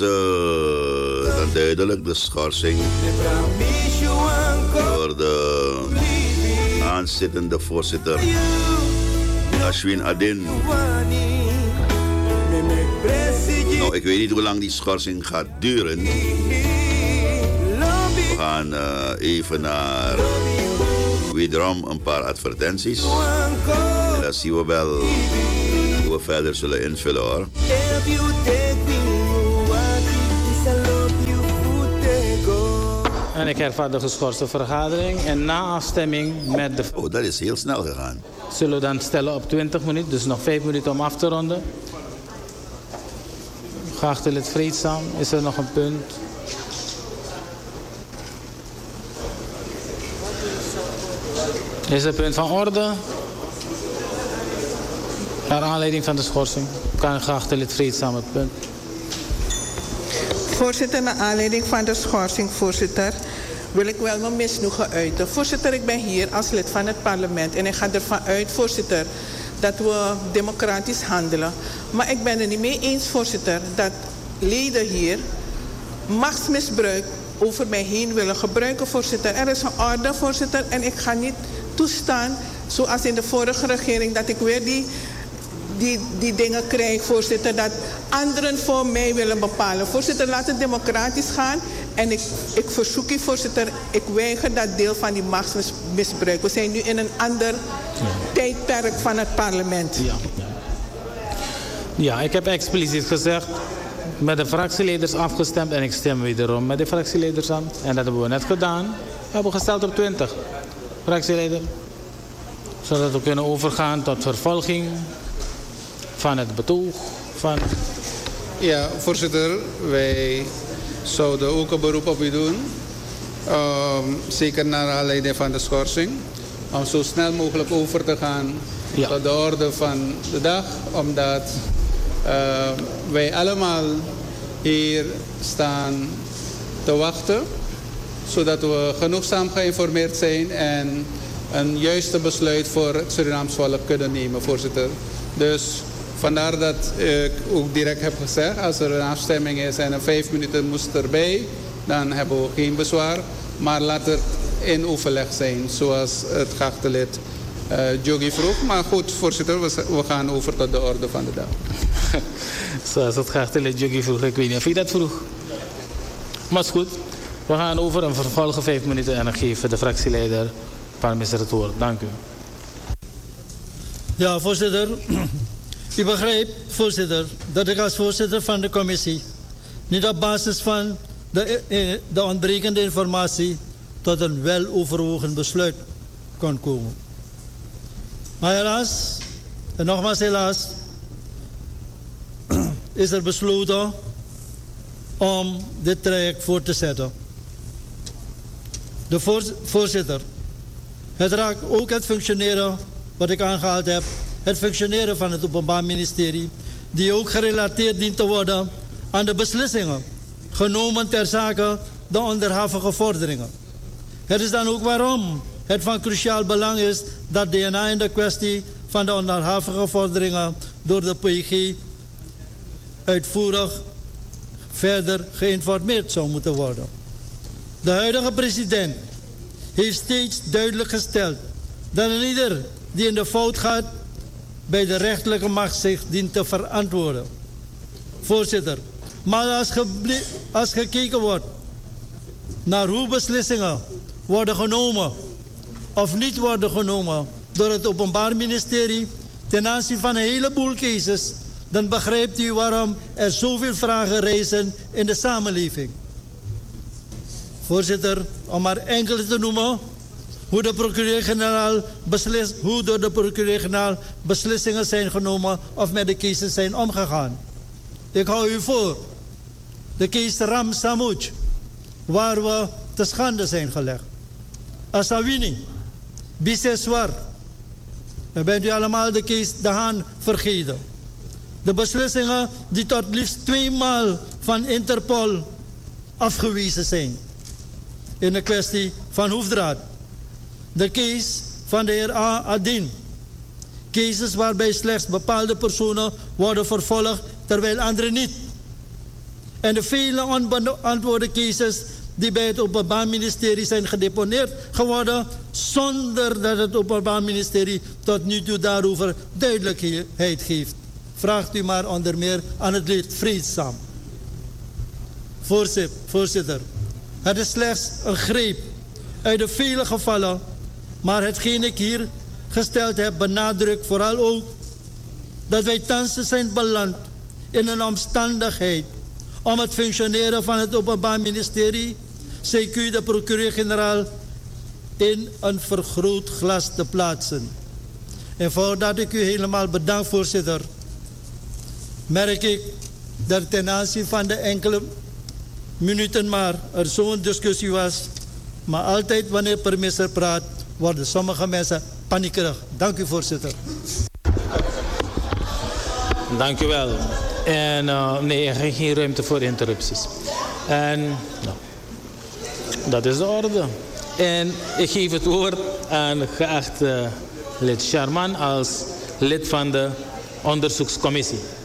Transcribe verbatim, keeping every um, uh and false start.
Uh, dan duidelijk de schorsing door de aanzittende voorzitter Ashwin Adin. Nou, ik weet niet hoe lang die schorsing gaat duren. We gaan uh, even naar wederom een paar advertenties. En dan zien we wel hoe we verder zullen invullen, hoor. En ik hervat de geschorste vergadering. En na afstemming met de... Oh, dat is heel snel gegaan. Zullen we dan stellen op twintig minuten, dus nog vijf minuten om af te ronden. Geachte lid Vreedzaam, is er nog een punt? Is er een punt van orde? Naar aanleiding van de schorsing. Kan geachte lid Vreedzaam het punt? Voorzitter, naar aanleiding van de schorsing, voorzitter, wil ik wel mijn misnoegen uiten. Voorzitter, ik ben hier als lid van het parlement en ik ga ervan uit, voorzitter, dat we democratisch handelen. Maar ik ben er niet mee eens, voorzitter, dat leden hier machtsmisbruik over mij heen willen gebruiken, voorzitter. Er is een orde, voorzitter, en ik ga niet toestaan, zoals in de vorige regering, dat ik weer die, die, die dingen krijg, voorzitter, dat anderen voor mij willen bepalen. Voorzitter, laat het democratisch gaan. En ik, ik verzoek u, voorzitter, ik weiger dat deel van die machtsmisbruik. We zijn nu in een ander ja. tijdperk van het parlement. Ja. ja, ik heb expliciet gezegd, met de fractieleiders afgestemd en ik stem wederom met de fractieleiders aan. En dat hebben we net gedaan. We hebben gesteld op twintig. Fractieleider. Zodat we kunnen overgaan tot vervolging van het betoog. Van... Ja, voorzitter, wij zouden ook een beroep op u doen. Um, zeker naar aanleiding van de schorsing. Om zo snel mogelijk over te gaan ja. tot de orde van de dag. Omdat uh, wij allemaal hier staan te wachten. Zodat we genoegzaam geïnformeerd zijn en een juiste besluit voor het Surinaams volk kunnen nemen, voorzitter. Dus vandaar dat ik ook direct heb gezegd, als er een afstemming is en een vijf minuten moest erbij, dan hebben we geen bezwaar. Maar laat het in overleg zijn, zoals het geachte lid uh, Jogi vroeg. Maar goed, voorzitter, we, we gaan over tot de orde van de dag. Zoals het geachte lid Jogi vroeg, ik weet niet of ik dat vroeg. Maar is goed. We gaan over en vervolgen vijf minuten en dan geven de fractieleider Parmeester het woord. Dank u. Ja, voorzitter. U begrijpt, voorzitter, dat ik als voorzitter van de commissie niet op basis van de, de ontbrekende informatie tot een weloverwogen besluit kon komen. Maar helaas, en nogmaals helaas, is er besloten om dit traject voor te zetten. De voorzitter, het raakt ook het functioneren, wat ik aangehaald heb, het functioneren van het Openbaar Ministerie, die ook gerelateerd dient te worden aan de beslissingen genomen ter zake de onderhavige vorderingen. Het is dan ook waarom het van cruciaal belang is dat D N A in de kwestie van de onderhavige vorderingen door de P G uitvoerig verder geïnformeerd zou moeten worden. De huidige president heeft steeds duidelijk gesteld dat een ieder die in de fout gaat bij de rechterlijke macht zich dient te verantwoorden. Voorzitter, maar als, als gekeken wordt naar hoe beslissingen worden genomen of niet worden genomen door het Openbaar Ministerie ten aanzien van een heleboel cases, dan begrijpt u waarom er zoveel vragen reizen in de samenleving. Voorzitter, om maar enkele te noemen, hoe, de procureur-generaal beslis, hoe door de procureur-generaal beslissingen zijn genomen of met de cases zijn omgegaan. Ik hou u voor. De case Ram Samouch, waar we te schande zijn gelegd. Asawini, Biseswar. Dan bent u allemaal de case De Haan vergeten. De beslissingen die tot liefst tweemaal van Interpol afgewezen zijn. In de kwestie van Hoefdraad. De case van de heer A. Adin. Cases waarbij slechts bepaalde personen worden vervolgd terwijl anderen niet. En de vele onbeantwoorde cases die bij het Openbaar Ministerie zijn gedeponeerd geworden, zonder dat het Openbaar Ministerie tot nu toe daarover duidelijkheid geeft. Vraagt u maar onder meer aan het lid Vreedzaam. Voorzitter, het is slechts een greep uit de vele gevallen, maar hetgeen ik hier gesteld heb benadrukt vooral ook dat wij thans zijn beland in een omstandigheid om het functioneren van het Openbaar Ministerie, C Q de procureur-generaal, in een vergrootglas te plaatsen. En voordat ik u helemaal bedank, voorzitter, merk ik dat ten aanzien van de enkele minuten maar er zo'n discussie was. Maar altijd wanneer permisser praat, worden sommige mensen paniekerig. Dank u, voorzitter. Dank u wel. En uh, nee, er is geen ruimte voor interrupties. En nou, dat is de orde. En ik geef het woord aan geachte lid Sharman als lid van de onderzoekscommissie.